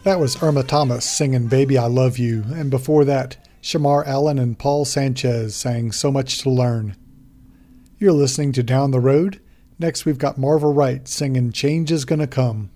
That was Irma Thomas singing Baby I Love You, and before that, Shamar Allen and Paul Sanchez sang So Much to Learn. You're listening to Down the Road. Next we've got Marva Wright singing Change is Gonna Come.